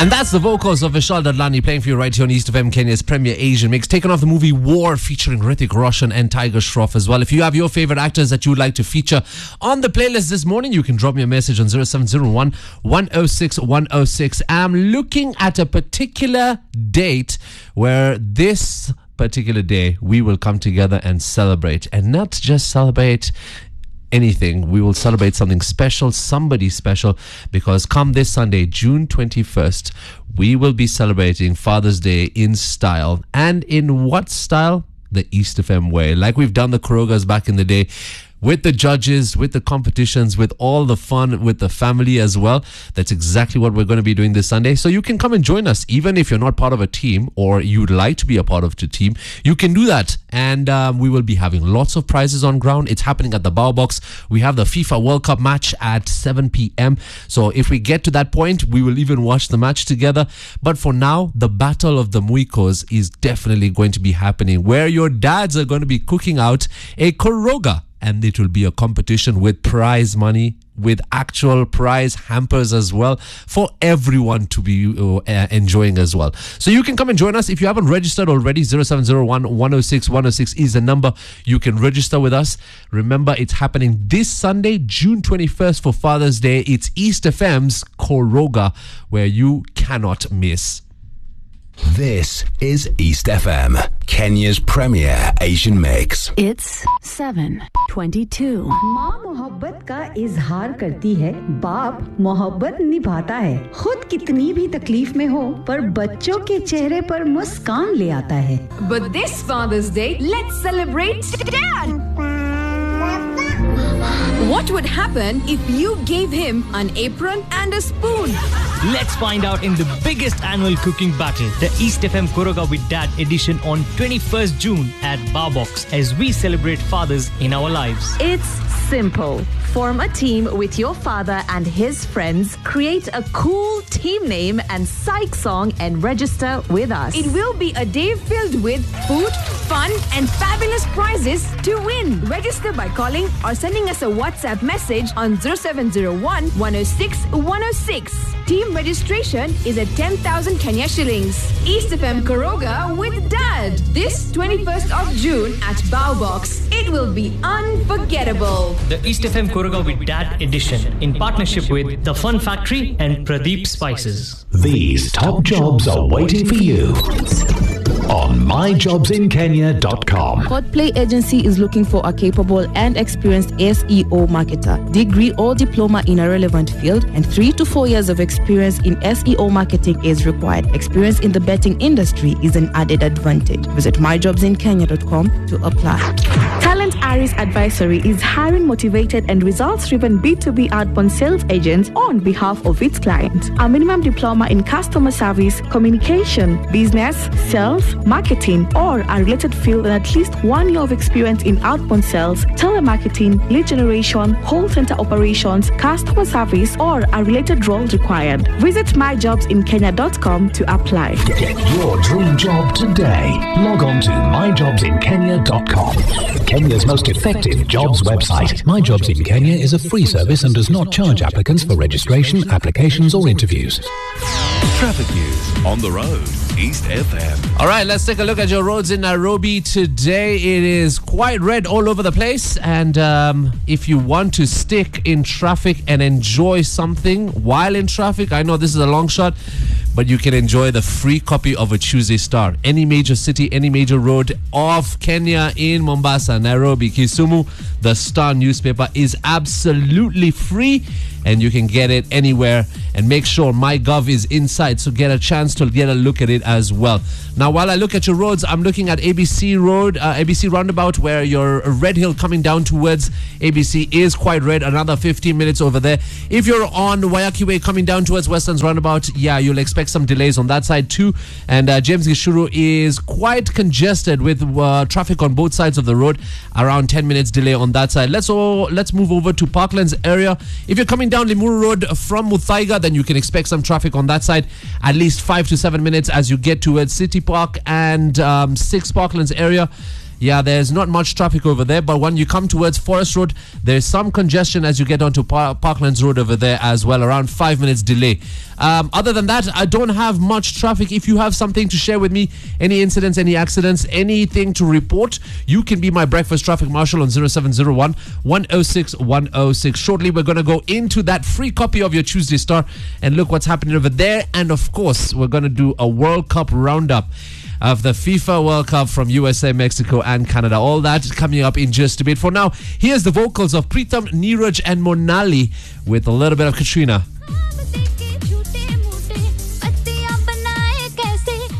And that's the vocals of Vishal Dadlani playing for you right here on East FM, Kenya's premier Asian mix, taken off the movie War, featuring Hrithik Roshan and Tiger Shroff as well. If you have your favorite actors that you would like to feature on the playlist this morning, you can drop me a message on 0701 106 106. I'm looking at a particular date where this particular day we will come together and celebrate, and not just celebrate anything. We will celebrate something special, somebody special, because come this Sunday, June 21st, we will be celebrating Father's Day in style. And in what style? The East FM way. Like we've done the Kurogas back in the day, with the judges, with the competitions, with all the fun, with the family as well. That's exactly what we're going to be doing this Sunday. So you can come and join us, even if you're not part of a team or you'd like to be a part of the team. You can do that. And we will be having lots of prizes on ground. It's happening at the Bao Box. We have the FIFA World Cup match at 7 p.m. So if we get to that point, we will even watch the match together. But for now, the Battle of the Muikos is definitely going to be happening, where your dads are going to be cooking out a Kuroga. And it will be a competition with prize money, with actual prize hampers as well, for everyone to be enjoying as well. So you can come and join us. If you haven't registered already, 0701 106 106 is the number. You can register with us. Remember, it's happening this Sunday, June 21st for Father's Day. It's East FM's Kuroga, where you cannot miss. This is East FM, Kenya's premier Asian mix. It's 7:22. माँ मोहब्बत का इजहार करती है, बाप मोहब्बत निभाता है. खुद कितनी भी तकलीफ में हो, पर बच्चों के चेहरे पर मुस्कान ले आता है. But this Father's Day, let's celebrate Dad! What would happen if you gave him an apron and a spoon? Let's find out in the biggest annual cooking battle, the East FM Kuroga with Dad edition on 21st June at Bao Box, as we celebrate fathers in our lives. It's simple. Form a team with your father and his friends, create a cool team name and psych song, and register with us. It will be a day filled with food, fun, and fabulous prizes to win. Register by calling or sending us a WhatsApp message on 0701 106 106. Team registration is at 10,000 Kenya shillings. East FM Kuroga with Dad, this 21st of June at Bao Box. It will be unforgettable. The East FM Kuroga with Dad edition, in partnership with The Fun Factory and Pradeep Spices. These top jobs are waiting for you on myjobsinkenya.com. Codplay Agency is looking for a capable and experienced SEO marketer, degree or diploma in a relevant field, and 3 to 4 years of experience in SEO marketing is required. Experience in the betting industry is an added advantage. Visit myjobsinkenya.com to apply. Talent Aris Advisory is hiring motivated and results-driven B2B outbound sales agents on behalf of its clients. A minimum diploma in customer service, communication, business, sales, marketing, or a related field, and at least 1 year of experience in outbound sales, telemarketing, lead generation, call center operations, customer service, or a related role required. Visit myjobsinkenya.com to apply. Get your dream job today. Log on to myjobsinkenya.com. Kenya's most effective jobs website. My Jobs in Kenya is a free service and does not charge applicants for registration, applications, or interviews. Traffic news on the road. East FM. All right, let's take a look at your roads in Nairobi today. It is quite red all over the place, and if you want to stick in traffic and enjoy something while in traffic, I know this is a long shot, but you can enjoy the free copy of a Tuesday Star. Any major city, any major road of Kenya, in Mombasa, Nairobi, Kisumu, the Star newspaper is absolutely free, and you can get it anywhere. And make sure MyGov is inside, so get a chance to get a look at it as well. Now, while I look at your roads, I'm looking at ABC Road, ABC Roundabout, where your Red Hill coming down towards ABC is quite red. Another 15 minutes over there. If you're on Wayaki Way coming down towards Westlands Roundabout, yeah, you'll expect some delays on that side too. And James Gishuru is quite congested with traffic on both sides of the road. Around 10 minutes delay on that side. Let's move over to Parklands area. If you're coming down Limuru Road from Muthaiga, then you can expect some traffic on that side. At least 5 to 7 minutes as you get towards City Park and 6 Parklands area. Yeah, there's not much traffic over there, but when you come towards Forest Road, there's some congestion as you get onto Parklands Road over there as well, around 5 minutes delay. Other than that, I don't have much traffic. If you have something to share with me, any incidents, any accidents, anything to report, you can be my breakfast traffic marshal on 0701 106 106. Shortly, we're going to go into that free copy of your Tuesday Star and look what's happening over there. And of course, we're going to do a World Cup roundup of the FIFA World Cup from USA, Mexico and Canada. All that coming up in just a bit. For now, here's the vocals of Pritham, Neeraj and Monali with a little bit of Katrina.